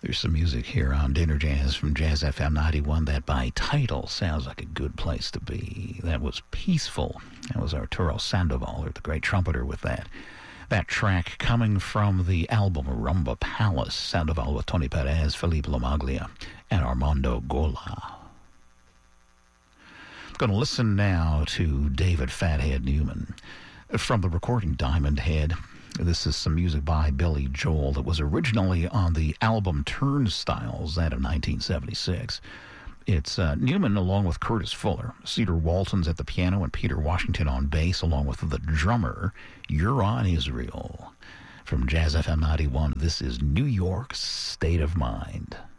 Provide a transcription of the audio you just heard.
There's some music here on Dinner Jazz from Jazz FM 91 that by title sounds like a good place to be. That was Peaceful. That was Arturo Sandoval, or the great trumpeter, with that. That track coming from the album Rumba Palace, Sandoval with Tony Perez, Felipe Lomaglia, and Armando Gola. I'm going to listen now to David Fathead Newman from the recording Diamond Head. This is some music by Billy Joel that was originally on the album Turnstiles, that of 1976. It's Newman along with Curtis Fuller, Cedar Walton's at the piano, and Peter Washington on bass, along with the drummer, Yuron Israel. From Jazz FM 91, this is New York State of Mind.